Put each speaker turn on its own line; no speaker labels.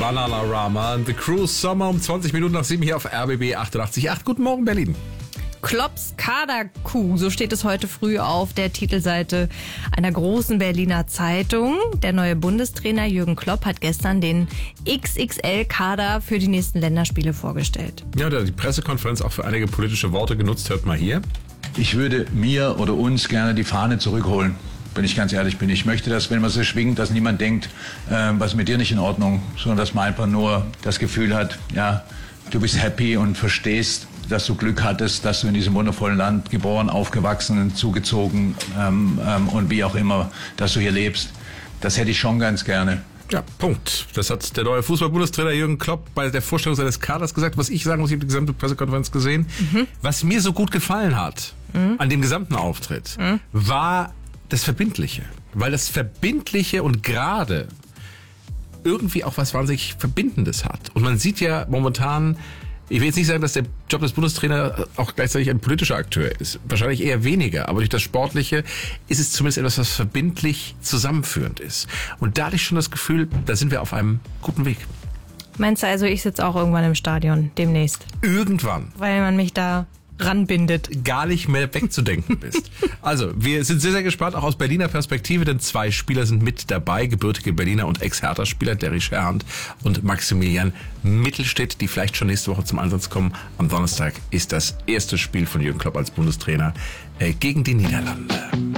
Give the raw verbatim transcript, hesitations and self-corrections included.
Bananarama und The Cruise Summer um zwanzig Minuten nach sieben hier auf R B B achtundachtzig Komma acht. Guten Morgen, Berlin.
Klopps Kaderkuh, so steht es heute früh auf der Titelseite einer großen Berliner Zeitung. Der neue Bundestrainer Jürgen Klopp hat gestern den X X L-Kader für die nächsten Länderspiele vorgestellt.
Ja, der hat die Pressekonferenz auch für einige politische Worte genutzt. Hört mal hier.
Ich würde mir oder uns gerne die Fahne zurückholen, wenn ich ganz ehrlich bin. Ich möchte, dass, wenn man sie schwingt, dass niemand denkt, äh, was ist mit dir nicht in Ordnung, sondern dass man einfach nur das Gefühl hat, ja, du bist happy und verstehst, dass du Glück hattest, dass du in diesem wundervollen Land geboren, aufgewachsen, zugezogen ähm, ähm, und wie auch immer, dass du hier lebst. Das hätte ich schon ganz gerne.
Ja, Punkt. Das hat der neue Fußball-Bundestrainer Jürgen Klopp bei der Vorstellung seines Kaders gesagt. Was ich sagen muss, ich habe die gesamte Pressekonferenz gesehen. Mhm. Was mir so gut gefallen hat mhm. an dem gesamten Auftritt, mhm. war das Verbindliche. Weil das Verbindliche und gerade irgendwie auch was wahnsinnig Verbindendes hat. Und man sieht ja momentan, ich will jetzt nicht sagen, dass der Job des Bundestrainers auch gleichzeitig ein politischer Akteur ist. Wahrscheinlich eher weniger. Aber durch das Sportliche ist es zumindest etwas, was verbindlich zusammenführend ist. Und da hatte ich schon das Gefühl, da sind wir auf einem guten Weg.
Meinst du also, ich sitze auch irgendwann im Stadion demnächst?
Irgendwann.
Weil man mich da ranbindet.
Gar nicht mehr wegzudenken bist. Also, wir sind sehr, sehr gespannt, auch aus Berliner Perspektive, denn zwei Spieler sind mit dabei, gebürtige Berliner und Ex-Hertha-Spieler, Derry Scherhand und Maximilian Mittelstädt, die vielleicht schon nächste Woche zum Einsatz kommen. Am Donnerstag ist das erste Spiel von Jürgen Klopp als Bundestrainer äh, gegen die Niederlande.